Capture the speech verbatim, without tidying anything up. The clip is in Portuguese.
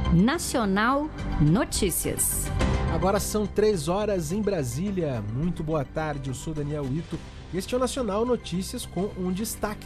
Nacional Notícias. Agora são três horas em Brasília. Muito boa tarde, eu sou Daniel Ito e este é o Nacional Notícias com um destaque